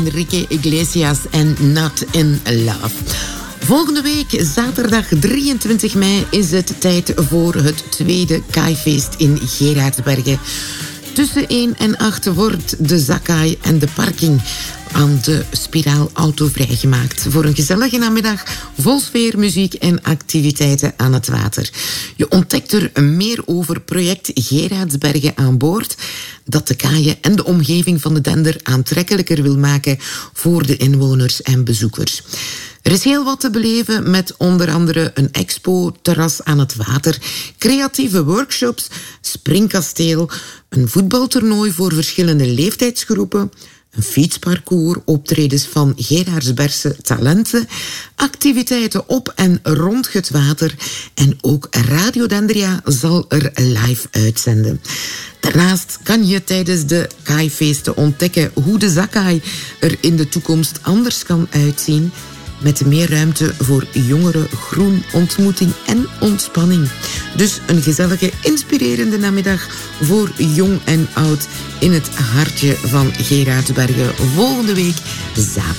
Enrique Iglesias en Not in Love. Volgende week, zaterdag 23 mei, is het tijd voor het tweede Kaaifeest in Geraardsbergen. Tussen 1 en 8 wordt de Zakai en de parking aan de Spiraalauto vrijgemaakt voor een gezellige namiddag vol sfeer, muziek en activiteiten aan het water. Je ontdekt er meer over project Geraardsbergen aan boord, dat de kaaien en de omgeving van de Dender aantrekkelijker wil maken voor de inwoners en bezoekers. Er is heel wat te beleven met onder andere een expo, terras aan het water, creatieve workshops, springkasteel, een voetbaltoernooi voor verschillende leeftijdsgroepen, een fietsparcours, optredens van Geraardsbergse talenten, activiteiten op en rond het water en ook Radio Dendria zal er live uitzenden. Daarnaast kan je tijdens de Kaaifeesten ontdekken hoe de Zakai er in de toekomst anders kan uitzien, met meer ruimte voor jongeren, groen, ontmoeting en ontspanning. Dus een gezellige, inspirerende namiddag voor jong en oud in het hartje van Geraardsbergen volgende week zaterdag.